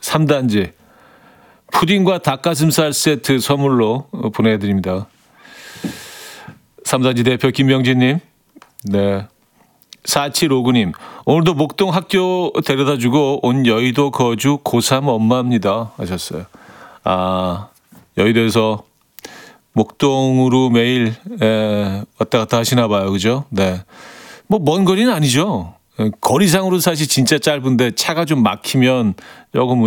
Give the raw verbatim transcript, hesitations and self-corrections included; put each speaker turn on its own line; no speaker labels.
삼 단지 푸딩과 닭가슴살 세트 선물로 보내드립니다. 삼 단지 대표 김명진님. 네. 사칠오구 님. 오늘도 목동 학교 데려다주고 온 여의도 거주 고삼 엄마입니다. 하셨어요. 아, 여의도에서 목동으로 매일 에, 왔다 갔다 하시나 봐요. 그죠? 네. 뭐 먼 거리는 아니죠. 거리상으로 사실 진짜 짧은데 차가 좀 막히면 조금